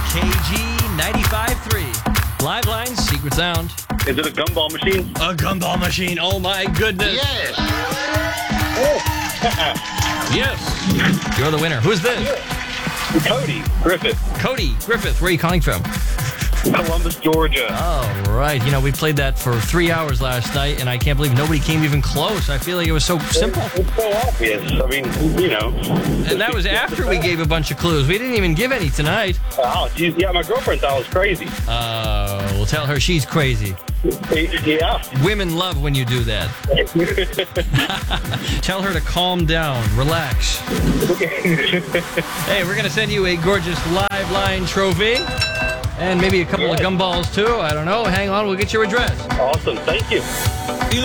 KG 95.3. Live Lines, Secret Sound. Is it a gumball machine? A gumball machine. Oh, my goodness. Yes. Yes. You're the winner. Who's this? Cody Griffith, Cody Griffith. Where are you calling from? Columbus, Georgia. Oh, right. You know, we played that for 3 hours last night, and I can't believe nobody came even close. I feel like it was so simple. It's so obvious. I mean, you know. And that was after we gave a bunch of clues. We didn't even give any tonight. Oh, geez. Yeah, my girlfriend thought I was crazy. We'll tell her she's crazy. Yeah. Women love when you do that. Tell her to calm down, relax. Hey, we're going to send you a gorgeous Live Line trophy and maybe a couple of gumballs too. I don't know. Hang on, we'll get your address. Awesome. Thank you.